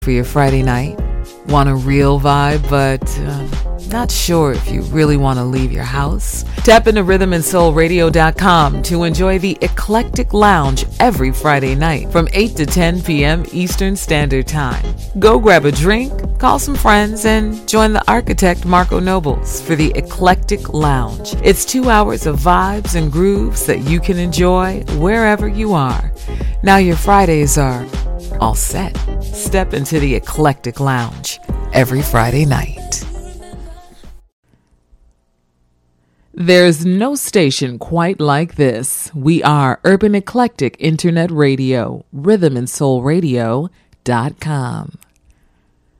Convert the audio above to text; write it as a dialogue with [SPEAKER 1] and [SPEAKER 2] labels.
[SPEAKER 1] for your Friday night? Want a real vibe, but not sure if you really want to leave your house? Tap into rhythmandsoulradio.com to enjoy the Eclectic Lounge every Friday night from 8 to 10 p.m. Eastern Standard Time. Go grab a drink, call some friends, and join the architect Marco Nobles for the Eclectic Lounge. It's 2 hours of vibes and grooves that you can enjoy wherever you are. Now your Fridays are all set. Step into the Eclectic Lounge every Friday night. There's no station quite like this. We are Urban Eclectic Internet Radio, rhythmandsoulradio.com.